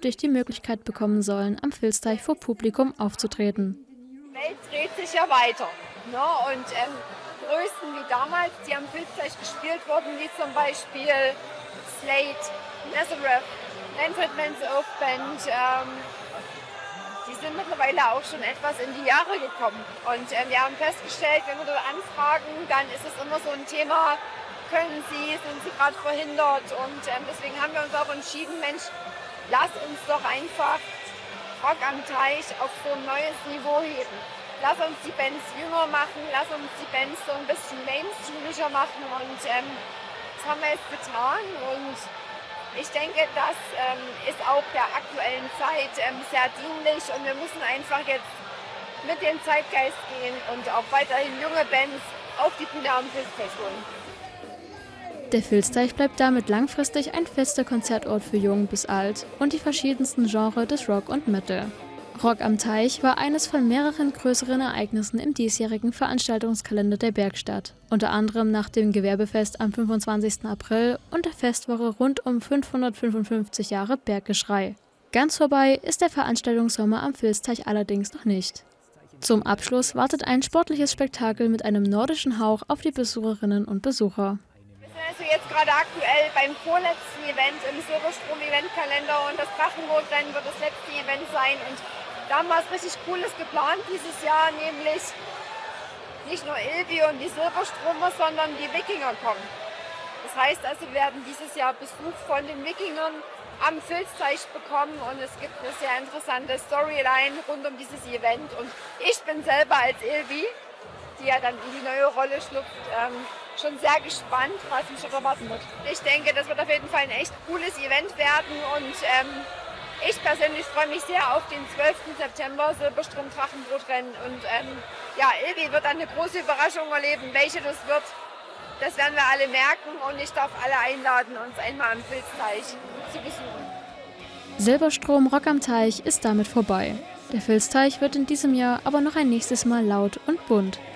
künftig die Möglichkeit bekommen sollen, am Filzteich vor Publikum aufzutreten. Die Welt dreht sich ja weiter. Ne? Und Größen wie damals, die am Filzteich gespielt wurden, wie zum Beispiel Slade, Nazareth, Manfred Mann's Earth Band, die sind mittlerweile auch schon etwas in die Jahre gekommen. Und wir haben festgestellt, wenn wir dort anfragen, dann ist es immer so ein Thema, können Sie, sind Sie gerade verhindert? Und deswegen haben wir uns auch entschieden, Mensch, lass uns doch einfach Rock am Teich auf so ein neues Niveau heben. Lass uns die Bands jünger machen, lass uns die Bands so ein bisschen mainstreamischer machen. Und das haben wir jetzt getan. Und ich denke, das ist auch der aktuellen Zeit sehr dienlich. Und wir müssen einfach jetzt mit dem Zeitgeist gehen und auch weiterhin junge Bands auf die Bühne am Filzteich holen. Der Filzteich bleibt damit langfristig ein fester Konzertort für Jung bis Alt und die verschiedensten Genres des Rock und Metal. Rock am Teich war eines von mehreren größeren Ereignissen im diesjährigen Veranstaltungskalender der Bergstadt. Unter anderem nach dem Gewerbefest am 25. April und der Festwoche rund um 555 Jahre Berggeschrei. Ganz vorbei ist der Veranstaltungssommer am Filzteich allerdings noch nicht. Zum Abschluss wartet ein sportliches Spektakel mit einem nordischen Hauch auf die Besucherinnen und Besucher. Wir sind also jetzt gerade aktuell beim vorletzten Event im Silberstrom-Eventkalender und das Drachenbootrennen wird das letzte Event sein. Und da haben wir was richtig Cooles geplant dieses Jahr, nämlich nicht nur Ilvi und die Silberstromer, sondern die Wikinger kommen. Das heißt also, wir werden dieses Jahr Besuch von den Wikingern am Filzteich bekommen und es gibt eine sehr interessante Storyline rund um dieses Event. Und ich bin selber als Ilvi, die ja dann in die neue Rolle schlüpft, schon sehr gespannt, was mich dort erwarten wird. Ich denke, das wird auf jeden Fall ein echt cooles Event werden und ich persönlich freue mich sehr auf den 12. September Silberstrom-Drachenbootrennen und ja, Ilvi wird dann eine große Überraschung erleben. Welche das wird, das werden wir alle merken und ich darf alle einladen, uns einmal am Filzteich zu besuchen. Silberstrom Rock am Teich ist damit vorbei. Der Filzteich wird in diesem Jahr aber noch ein nächstes Mal laut und bunt.